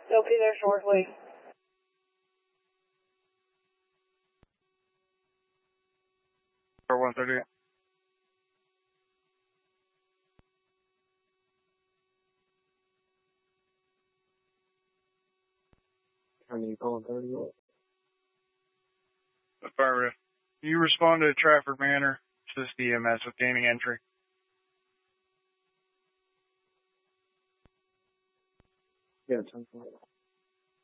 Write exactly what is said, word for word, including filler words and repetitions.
They'll be there shortly. one thirty. I need calling thirty. Affirmative. You respond to Trafford Manor. Assist E M S with gaining entry. Yeah, ten four.